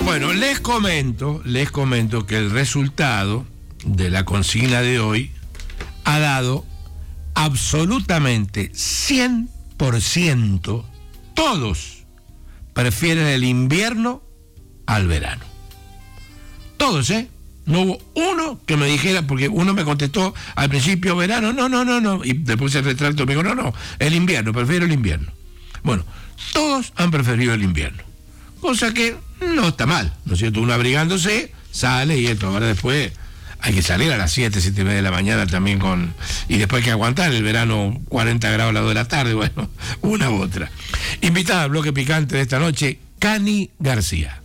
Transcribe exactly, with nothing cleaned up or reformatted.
Bueno, les comento, les comento que el resultado de la consigna de hoy ha dado absolutamente cien por ciento, todos prefieren el invierno al verano. Todos, ¿eh? No hubo uno que me dijera, porque uno me contestó al principio verano, no, no, no, no, y después el retracto me dijo, no, no, el invierno, prefiero el invierno. Bueno, todos han preferido el invierno, cosa que no está mal, ¿no es cierto? Uno abrigándose, sale y esto, ahora después hay que salir a las siete, siete y media de la mañana también con, y después hay que aguantar el verano cuarenta grados a las dos de la tarde, bueno, una u otra. Invitada al bloque picante de esta noche, Cani García.